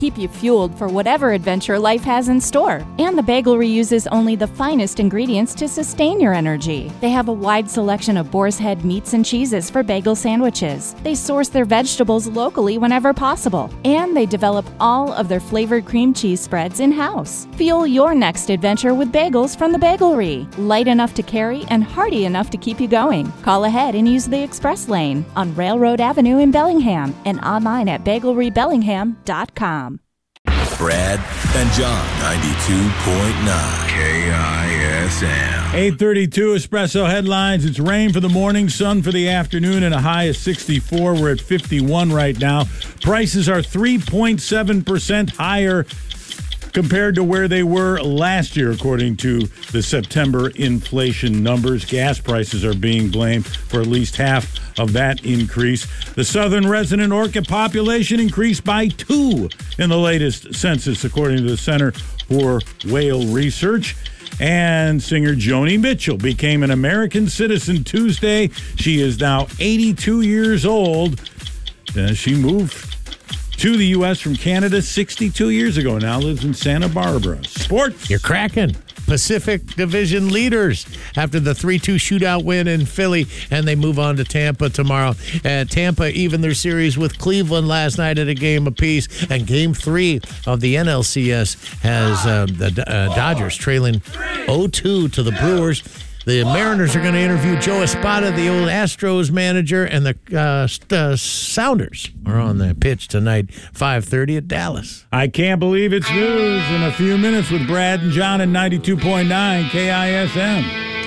Keep you fueled for whatever adventure life has in store. And the Bagelry uses only the finest ingredients to sustain your energy. They have a wide selection of boar's head meats and cheeses for bagel sandwiches. They source their vegetables locally whenever possible. And they develop all of their flavored cream cheese spreads in-house. Fuel your next adventure with bagels from the Bagelry. Light enough to carry and hearty enough to keep you going. Call ahead and use the express lane on Railroad Avenue in Bellingham and online at bagelrybellingham.com. Brad and John, 92.9 KISM. 8:32 Espresso headlines. It's rain for the morning, sun for the afternoon, and a high of 64. We're at 51 right now. Prices are 3.7% higher compared to where they were last year, according to the September inflation numbers. Gas prices are being blamed for at least half of that increase. The southern resident orchid population increased by 2 in the latest census, according to the Center for Whale Research. And singer Joni Mitchell became an American citizen Tuesday. She is now 82 years old. She moved to the U.S. from Canada 62 years ago. Now lives in Santa Barbara. Sports. You're cracking. Pacific Division leaders after the 3-2 shootout win in Philly, and they move on to Tampa tomorrow. Tampa even their series with Cleveland last night at a game apiece, and Game 3 of the NLCS has the Dodgers trailing 0-2 to the Brewers. The Mariners are going to interview Joe Espada, the old Astros manager, and the Sounders are on the pitch tonight, 5:30 at Dallas. I can't believe it's news in a few minutes with Brad and John at 92.9 KISM.